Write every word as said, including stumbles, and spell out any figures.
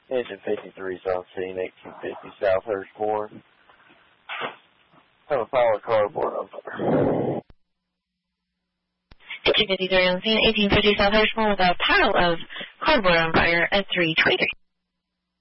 Engine fifty-three is on scene, eighteen fifty South Hurstbourne. Have a file of cardboard on fire. eighteen fifty-three on scene, eighteen fifty South Hurstbourne with a pile of cardboard on fire at three twenty-three.